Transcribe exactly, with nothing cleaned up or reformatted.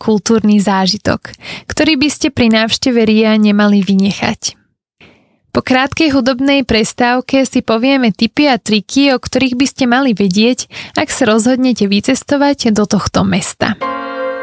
kultúrny zážitok, ktorý by ste pri návšteve Ria nemali vynechať. Po krátkej hudobnej prestávke si povieme tipy a triky, o ktorých by ste mali vedieť, ak sa rozhodnete vycestovať do tohto mesta.